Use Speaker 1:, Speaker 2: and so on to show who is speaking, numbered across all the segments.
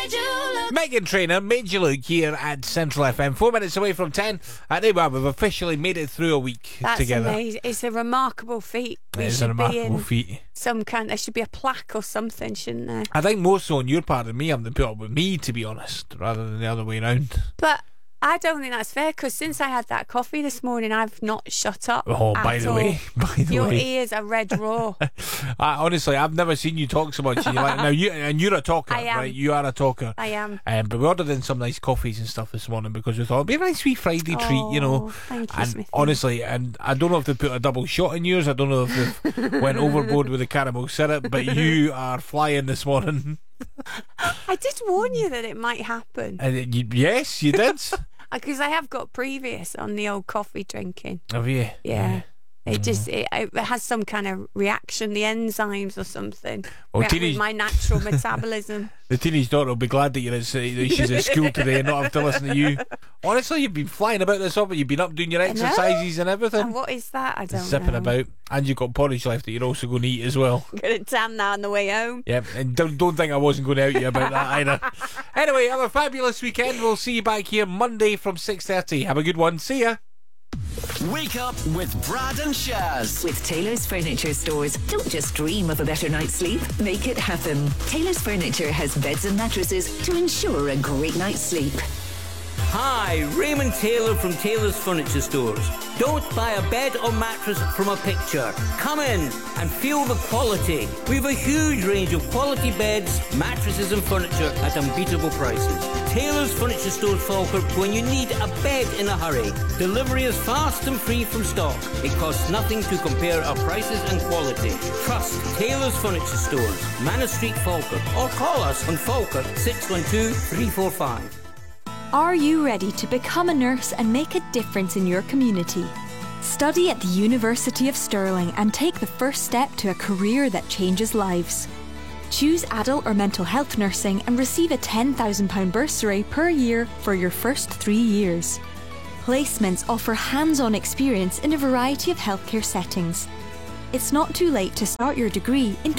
Speaker 1: Meghan Trainor, Made You Look here at Central FM. 4 minutes away from 10. There we are. We've officially made it through a week together.
Speaker 2: That's amazing. It's a remarkable feat.
Speaker 1: It is a remarkable feat.
Speaker 2: There should be a plaque or something, shouldn't there?
Speaker 1: I think more so on your part than me having to put up with me, to be honest, rather than the other way around.
Speaker 2: But I don't think that's fair, because since I had that coffee this morning, I've not shut up.
Speaker 1: Oh, by the way,
Speaker 2: your ears are red raw.
Speaker 1: Honestly, I've never seen you talk so much. And you're a talker,
Speaker 2: I am.
Speaker 1: Right? You are a talker.
Speaker 2: I am.
Speaker 1: But we ordered in some nice coffees and stuff this morning because we thought it'd be a nice sweet Friday treat, you know.
Speaker 2: Thank you,
Speaker 1: and
Speaker 2: Smithy.
Speaker 1: honestly, and I don't know if they put a double shot in yours. I don't know if they went overboard with the caramel syrup, but you are flying this morning.
Speaker 2: I did warn you that it might happen.
Speaker 1: Yes, you did.
Speaker 2: Because I have got previous on the old coffee drinking.
Speaker 1: Have you?
Speaker 2: Yeah. It just it has some kind of reaction, the enzymes or something.
Speaker 1: Well,
Speaker 2: with my natural metabolism.
Speaker 1: The teenage daughter will be glad that she's at school today and not have to listen to you. Honestly, you've been flying about this up, you've been up doing your exercises and everything.
Speaker 2: And what is that? I don't know.
Speaker 1: Zipping about. And you've got porridge left that you're also going to eat as well.
Speaker 2: I'm going to tan that on the way home.
Speaker 1: Yep, and don't think I wasn't going to out you about that either. Anyway, have a fabulous weekend. We'll see you back here Monday from 6:30. Have a good one. See ya.
Speaker 3: Wake up with Brad and Shaz.
Speaker 4: With Taylor's Furniture Stores, don't just dream of a better night's sleep, make it happen. Taylor's Furniture has beds and mattresses to ensure a great night's sleep.
Speaker 5: Hi, Raymond Taylor from Taylor's Furniture Stores. Don't buy a bed or mattress from a picture. Come in and feel the quality. We have a huge range of quality beds, mattresses and furniture at unbeatable prices. Taylor's Furniture Stores, Falkirk, when you need a bed in a hurry. Delivery is fast and free from stock. It costs nothing to compare our prices and quality. Trust Taylor's Furniture Stores, Manor Street, Falkirk, or call us on Falkirk 612 345.
Speaker 6: Are you ready to become a nurse and make a difference in your community? Study at the University of Stirling and take the first step to a career that changes lives. Choose adult or mental health nursing and receive a £10,000 bursary per year for your first 3 years. Placements offer hands-on experience in a variety of healthcare settings. It's not too late to start your degree in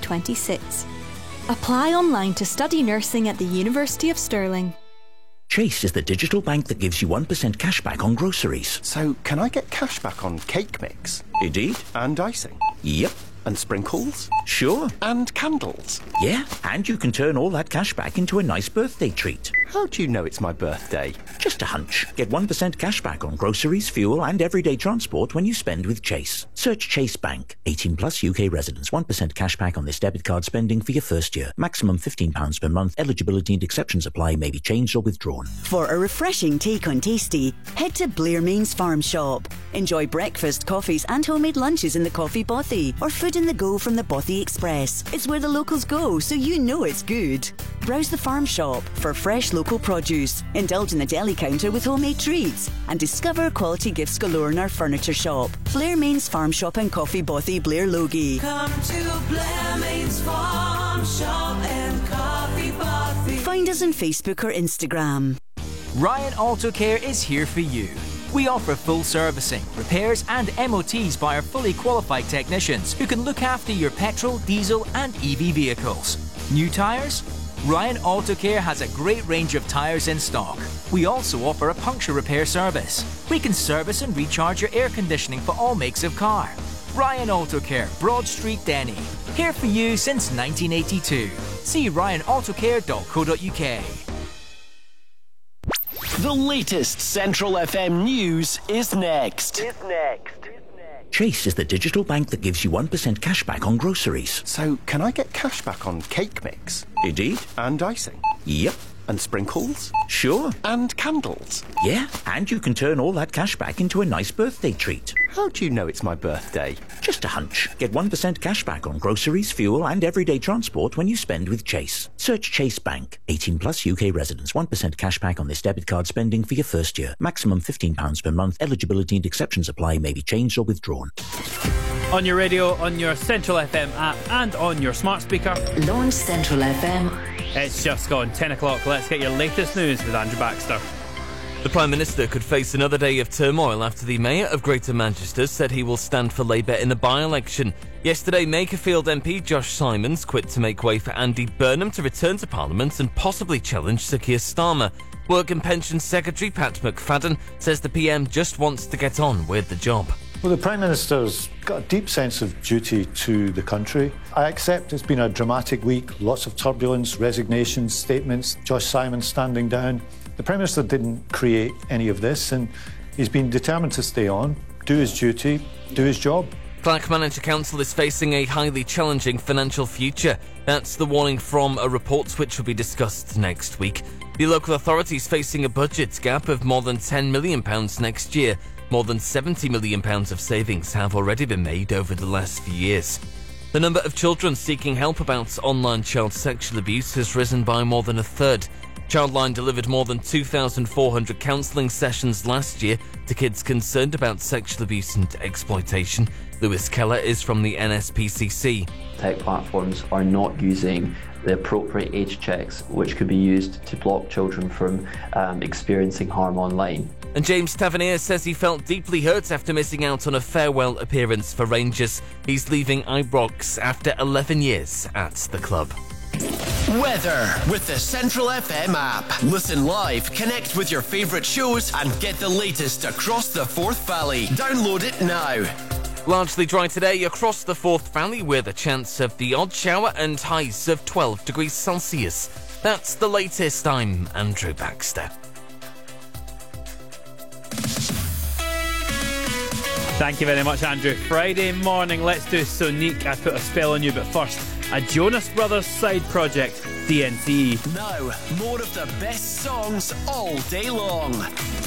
Speaker 6: 2026. Apply online to study nursing at the University of Stirling.
Speaker 7: Chase is the digital bank that gives you 1% cash back on groceries.
Speaker 8: So, can I get cash back on cake mix?
Speaker 7: Indeed.
Speaker 8: And icing?
Speaker 7: Yep.
Speaker 8: And sprinkles?
Speaker 7: Sure.
Speaker 8: And candles?
Speaker 7: Yeah, and you can turn all that cash back into a nice birthday treat.
Speaker 8: How do you know it's my birthday?
Speaker 7: Just a hunch. Get 1% cash back on groceries, fuel and everyday transport when you spend with Chase. Search Chase Bank. 18 plus UK residents. 1% cash back on this debit card spending for your first year. Maximum £15 per month. Eligibility and exceptions apply. May be changed or withdrawn.
Speaker 9: For a refreshing take on tasty, head to Blairmain's Farm Shop. Enjoy breakfast, coffees and homemade lunches in the Coffee Bothy or food in the go from the Bothy Express. It's where the locals go, so you know it's good. Browse the farm shop for fresh local produce, indulge in the deli counter with homemade treats, and discover quality gifts galore in our furniture shop. Blairmain's Farm Shop and Coffee Bothy, Blair Logie.
Speaker 10: Come to Blairmain's Farm Shop and Coffee Bothy.
Speaker 9: Find us on Facebook or Instagram.
Speaker 11: Ryan Auto Care is here for you. We offer full servicing, repairs and MOTs by our fully qualified technicians who can look after your petrol, diesel and EV vehicles. New tyres? Ryan Auto Care has a great range of tyres in stock. We also offer a puncture repair service. We can service and recharge your air conditioning for all makes of car. Ryan Auto Care, Broad Street, Denny. Here for you since 1982. See ryanautocare.co.uk.
Speaker 3: The latest Central FM news is next.
Speaker 7: Chase is the digital bank that gives you 1% cash back on groceries.
Speaker 8: So, can I get cash back on cake mix?
Speaker 7: Indeed.
Speaker 8: And icing?
Speaker 7: Yep.
Speaker 8: And sprinkles?
Speaker 7: Sure.
Speaker 8: And candles?
Speaker 7: Yeah, and you can turn all that cash back into a nice birthday treat.
Speaker 8: How do you know it's my birthday?
Speaker 7: Just a hunch. Get 1% cash back on groceries, fuel and everyday transport when you spend with Chase. Search Chase Bank. 18 plus UK residents. 1% cash back on this debit card spending for your first year. Maximum £15 per month. Eligibility and exceptions apply. May be changed or withdrawn.
Speaker 12: On your radio, on your Central FM app and on your smart speaker.
Speaker 4: Launch Central FM.
Speaker 12: It's just gone 10 o'clock. Let's get your latest news with Andrew Baxter.
Speaker 13: The Prime Minister could face another day of turmoil after the Mayor of Greater Manchester said he will stand for Labour in a by-election. Yesterday, Makerfield MP Josh Simons quit to make way for Andy Burnham to return to Parliament and possibly challenge Sir Keir Starmer. Work and Pensions Secretary Pat McFadden says the PM just wants to get on with the job.
Speaker 14: Well, the Prime Minister's got a deep sense of duty to the country. I accept it's been a dramatic week, lots of turbulence, resignations, statements, Josh Simons standing down. The Prime Minister didn't create any of this, and he's been determined to stay on, do his duty, do his job.
Speaker 13: Clack Manager Council is facing a highly challenging financial future. That's the warning from a report which will be discussed next week. The local authority is facing a budget gap of more than £10 million next year. More than £70 million of savings have already been made over the last few years. The number of children seeking help about online child sexual abuse has risen by more than a third. Childline delivered more than 2,400 counselling sessions last year to kids concerned about sexual abuse and exploitation. Lewis Keller is from the NSPCC.
Speaker 15: Tech platforms are not using the appropriate age checks, which could be used to block children from experiencing harm online.
Speaker 13: And James Tavernier says he felt deeply hurt after missing out on a farewell appearance for Rangers. He's leaving Ibrox after 11 years at the club.
Speaker 3: Weather with the Central FM app. Listen live, connect with your favourite shows and get the latest across the Forth Valley. Download it now.
Speaker 13: Largely dry today across the Forth Valley with a chance of the odd shower and highs of 12 degrees Celsius. That's the latest. I'm Andrew Baxter.
Speaker 12: Thank you very much, Andrew. Friday morning, let's do Sonique, I Put a Spell on You, but first, a Jonas Brothers side project, DNC.
Speaker 3: Now, more of the best songs all day long.